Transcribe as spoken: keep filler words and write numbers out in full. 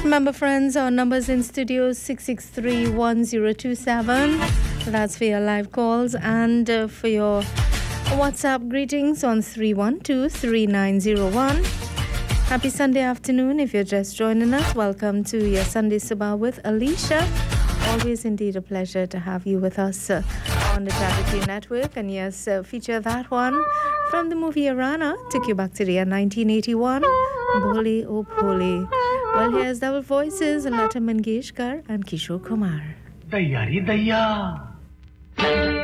Remember, friends, our numbers in studio six six three one zero two seven. That's for your live calls, and uh, for your WhatsApp greetings on three one two three nine zero one. Happy Sunday afternoon. If you're just joining us, welcome to your Sunday Sabah with Alicia. Always indeed a pleasure to have you with us uh, on the Gravity Network. And yes, uh, feature that one from the movie Arana. Took you back to the year nineteen eighty-one. Bhole O Bhole. Well, here's double voices, Lata Mangeshkar and Kishore Kumar. Dayya ri dayya.